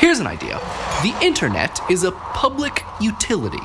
Here's an idea. The internet is a public utility.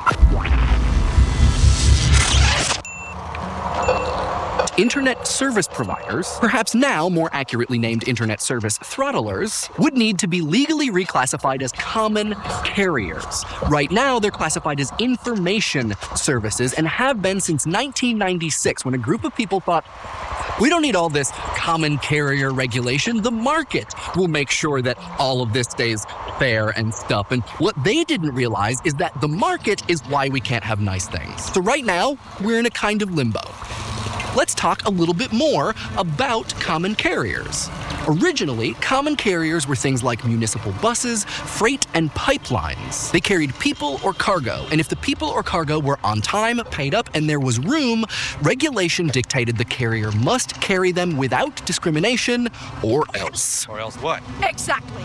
Internet service providers, perhaps now more accurately named internet service throttlers, would need to be legally reclassified as common carriers. Right now, they're classified as information services and have been since 1996, when a group of people thought, we don't need all this common carrier regulation. The market will make sure that all of this stays fair and stuff. And what they didn't realize is that the market is why we can't have nice things. So right now, we're in a kind of limbo. Let's talk a little bit more about common carriers. Originally, common carriers were things like municipal buses, freight, and pipelines. They carried people or cargo, and if the people or cargo were on time, paid up, and there was room, regulation dictated the carrier must carry them without discrimination, or else. Or else what? Exactly.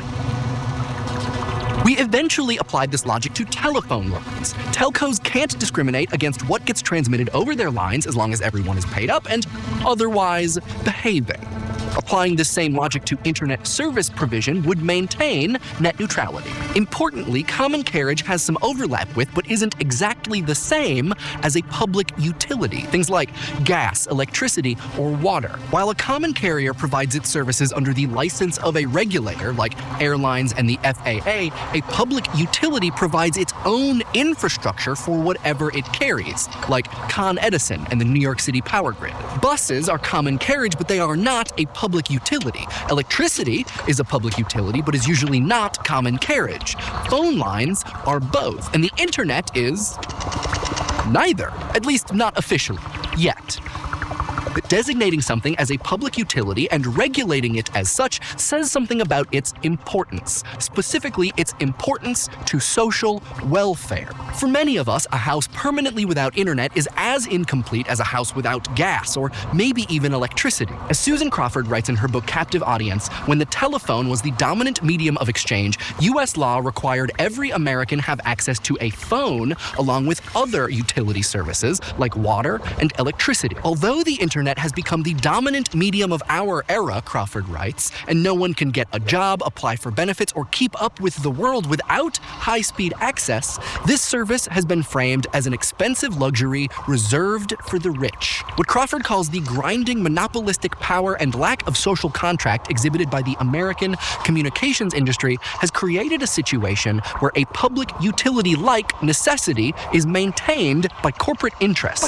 We eventually applied this logic to telephone lines. Telcos can't discriminate against what gets transmitted over their lines as long as everyone is paid up and otherwise behaving. Applying this same logic to internet service provision would maintain net neutrality. Importantly, common carriage has some overlap with, but isn't exactly the same as a public utility, things like gas, electricity, or water. While a common carrier provides its services under the license of a regulator, like airlines and the FAA, a public utility provides its own infrastructure for whatever it carries, like Con Edison and the New York City power grid. Buses are common carriage, but they are not a public utility. Electricity is a public utility, but is usually not common carriage. Phone lines are both, and the internet is neither, at least not officially, yet. But designating something as a public utility and regulating it as such says something about its importance, specifically its importance to social welfare. For many of us, a house permanently without internet is as incomplete as a house without gas or maybe even electricity. As Susan Crawford writes in her book Captive Audience, when the telephone was the dominant medium of exchange, U.S. law required every American have access to a phone along with other utility services like water and electricity. Although the internet has become the dominant medium of our era, Crawford writes, and no one can get a job, apply for benefits, or keep up with the world without high-speed access, this service has been framed as an expensive luxury reserved for the rich. What Crawford calls the grinding monopolistic power and lack of social contract exhibited by the American communications industry has created a situation where a public utility-like necessity is maintained by corporate interests.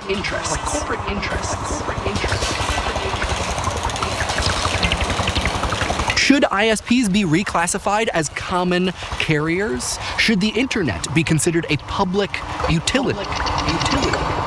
Should ISPs be reclassified as common carriers? Should the internet be considered a public utility?